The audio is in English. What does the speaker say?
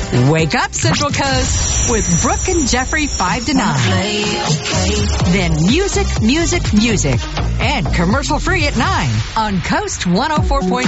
Wake up, Central Coast, with Brooke and Jeffrey 5 to 9. Then music, music, music. And commercial free at 9 on Coast 104.9.